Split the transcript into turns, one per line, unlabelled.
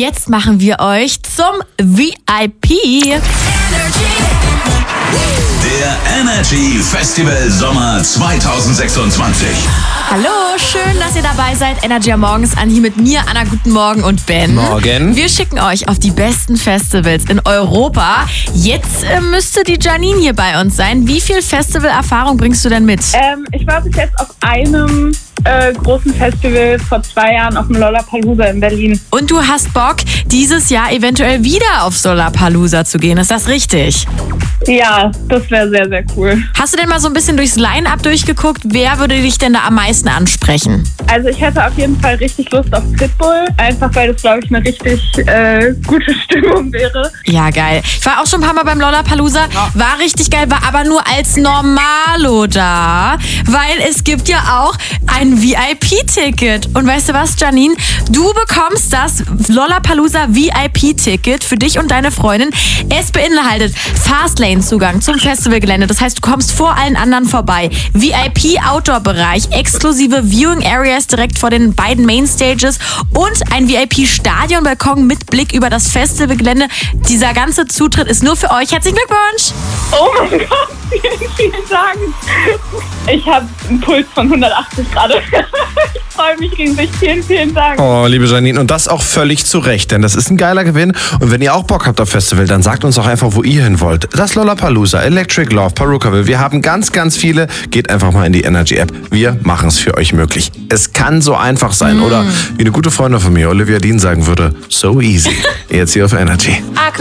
jetzt machen wir euch zum VIP.
Der Energy Festival Sommer 2026.
Hallo, schön, dass ihr dabei seid. Energy am Morgen ist an, hier mit mir, Anna, guten Morgen und Ben.
Morgen.
Wir schicken euch auf die besten Festivals in Europa. Jetzt müsste die Janine hier bei uns sein. Wie viel Festivalerfahrung bringst du denn mit?
Ich war bis jetzt auf einem großen Festival vor 2 Jahren auf dem Lollapalooza in Berlin.
Und du hast Bock, dieses Jahr eventuell wieder auf Lollapalooza zu gehen, ist das richtig?
Ja, das wäre sehr, sehr cool.
Hast du denn mal so ein bisschen durchs Line-Up durchgeguckt? Wer würde dich denn da am meisten ansprechen?
Also ich hätte auf jeden Fall richtig Lust auf Pitbull, einfach weil das, glaube ich, eine richtig gute Stimmung wäre.
Ja, geil. Ich war auch schon ein paar Mal beim Lollapalooza, war richtig geil, war aber nur als Normalo da, weil es gibt ja auch ein VIP-Ticket. Und weißt du was, Janine? Du bekommst das Lollapalooza VIP-Ticket für dich und deine Freundin. Es beinhaltet Fastlane-Zugang zum Festivalgelände. Das heißt, du kommst vor allen anderen vorbei. VIP-Outdoor-Bereich, exklusive Viewing-Areas direkt vor den beiden Mainstages und ein VIP-Stadion-Balkon mit Blick über das Festivalgelände. Dieser ganze Zutritt ist nur für euch. Herzlichen Glückwunsch!
Oh mein Gott, vielen, vielen Dank. Ich habe einen Puls von 180 gerade. Ich freue mich riesig. Vielen, vielen Dank.
Oh, liebe Janine, und das auch völlig zu Recht, denn das ist ein geiler Gewinn. Und wenn ihr auch Bock habt auf Festival, dann sagt uns doch einfach, wo ihr hin wollt. Das Lollapalooza, Electric Love, Perukaville, wir haben ganz, ganz viele. Geht einfach mal in die Energy-App. Wir machen es für euch möglich. Es kann so einfach sein. Oder wie eine gute Freundin von mir, Olivia Dean, sagen würde, so easy. Jetzt hier auf Energy.